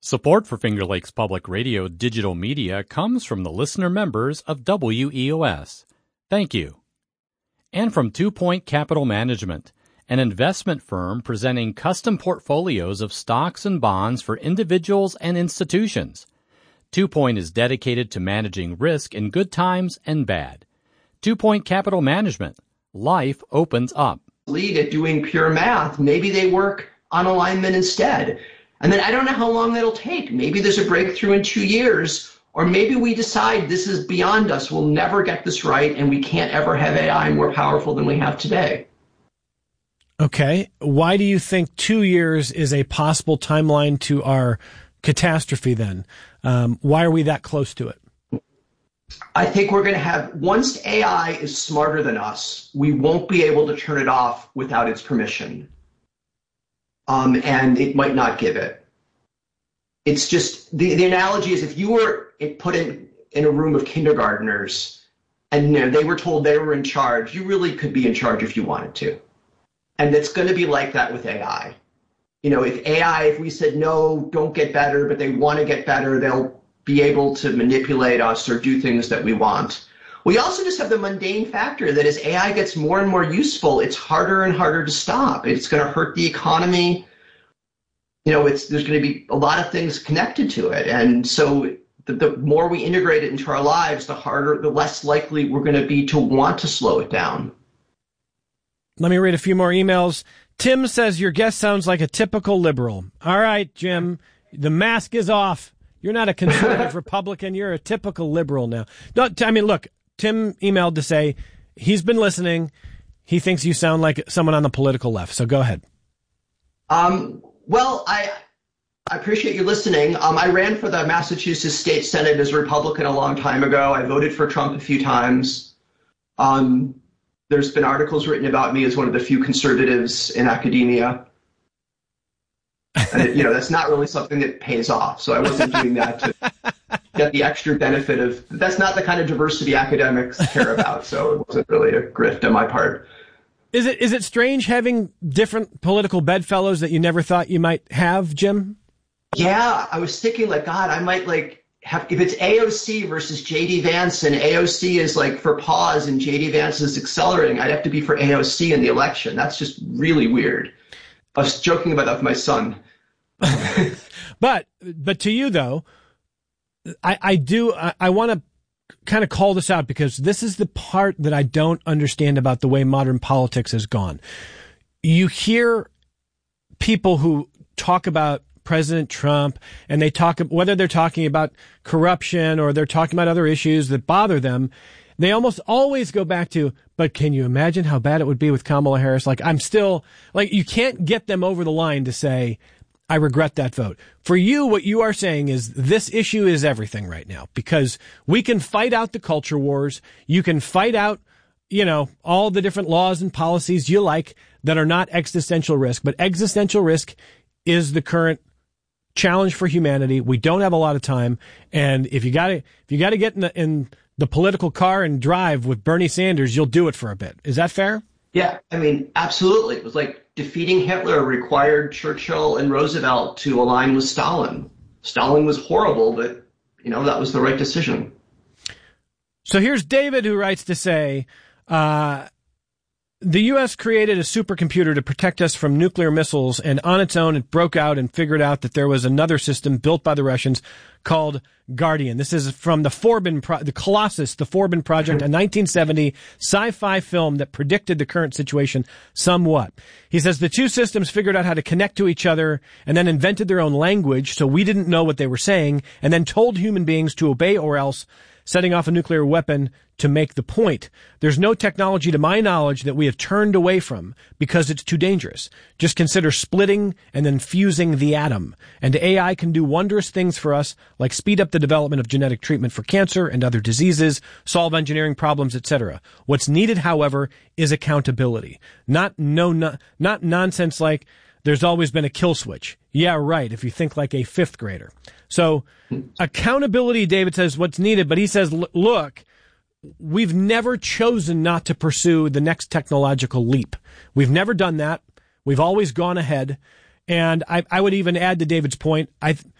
Support for Finger Lakes Public Radio digital media comes from the listener members of WEOS. Thank you. And from 2 Point Capital Management, an investment firm presenting custom portfolios of stocks and bonds for individuals and institutions. 2 Point is dedicated to managing risk in good times and bad. 2 Point Capital Management. Life opens up. Lead at doing pure math. Maybe they work on alignment instead. And then I don't know how long that'll take. Maybe there's a breakthrough in 2 years, or maybe we decide this is beyond us. We'll never get this right, and we can't ever have AI more powerful than we have today. Okay. Why do you think 2 years is a possible timeline to our catastrophe then? Why are we that close to it? I think we're going to have, once AI is smarter than us, we won't be able to turn it off without its permission. And it might not give it. It's just, the analogy is if you were put in a room of kindergartners and they were told they were in charge, you really could be in charge if you wanted to. And it's going to be like that with AI. If we said, no, don't get better, but they want to get better, they'll be able to manipulate us or do things that we want. We also just have the mundane factor that as AI gets more and more useful, it's harder and harder to stop. It's going to hurt the economy. There's going to be a lot of things connected to it. And so the more we integrate it into our lives, the less likely we're going to be to want to slow it down. Let me read a few more emails. Tim says, your guest sounds like a typical liberal. All right, Jim, the mask is off. You're not a conservative Republican. You're a typical liberal now. Look, Tim emailed to say he's been listening. He thinks you sound like someone on the political left. So go ahead. Well, I appreciate you listening. I ran for the Massachusetts State Senate as a Republican a long time ago. I voted for Trump a few times. There's been articles written about me as one of the few conservatives in academia. And that's not really something that pays off. So I wasn't doing that to get the extra benefit of, that's not the kind of diversity academics care about. So it wasn't really a grift on my part. Is it strange having different political bedfellows that you never thought you might have, Jim? Yeah, I was thinking God, I might have, if it's AOC versus JD Vance and AOC is for pause and JD Vance is accelerating, I'd have to be for AOC in the election. That's just really weird. I was joking about that with my son. But to you though, I want to kind of call this out because this is the part that I don't understand about the way modern politics has gone. You hear people who talk about President Trump and they talk, whether they're talking about corruption or they're talking about other issues that bother them, they almost always go back to, but can you imagine how bad it would be with Kamala Harris? You can't get them over the line to say, I regret that vote. For you, what you are saying is this issue is everything right now because we can fight out the culture wars. You can fight out, all the different laws and policies you like that are not existential risk, but existential risk is the current challenge for humanity. We don't have a lot of time. And if you gotta get in the political car and drive with Bernie Sanders, you'll do it for a bit. Is that fair? Yeah, absolutely. It was defeating Hitler required Churchill and Roosevelt to align with Stalin. Stalin was horrible, but, that was the right decision. So here's David who writes to say, the U.S. created a supercomputer to protect us from nuclear missiles, and on its own it broke out and figured out that there was another system built by the Russians called Guardian. This is from the Colossus, the Forbin Project, a 1970 sci-fi film that predicted the current situation somewhat. He says the two systems figured out how to connect to each other and then invented their own language, so we didn't know what they were saying, and then told human beings to obey or else, setting off a nuclear weapon to make the point. There's no technology to my knowledge that we have turned away from because it's too dangerous. Just consider splitting and then fusing the atom. And AI can do wondrous things for us, like speed up the development of genetic treatment for cancer and other diseases, solve engineering problems, etc. What's needed, however, is accountability. Not nonsense like there's always been a kill switch. Yeah, right, if you think like a fifth grader. So accountability, David says, what's needed, but he says, look, we've never chosen not to pursue the next technological leap. We've never done that. We've always gone ahead. And I would even add to David's point,